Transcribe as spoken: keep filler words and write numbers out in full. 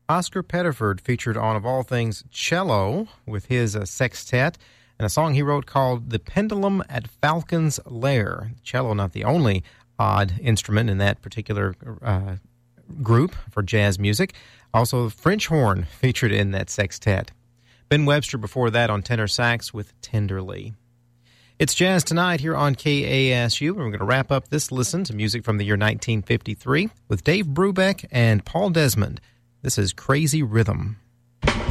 Oscar Pettiford featured on, of all things, cello with his uh, sextet, and a song he wrote called The Pendulum at Falcon's Lair. Cello, not the only odd instrument in that particular uh, group for jazz music. Also, French horn featured in that sextet. Ben Webster before that on tenor sax with Tenderly. It's Jazz Tonight here on K A S U, and we're going to wrap up this listen to music from the year nineteen fifty-three with Dave Brubeck and Paul Desmond. This is Crazy Rhythm.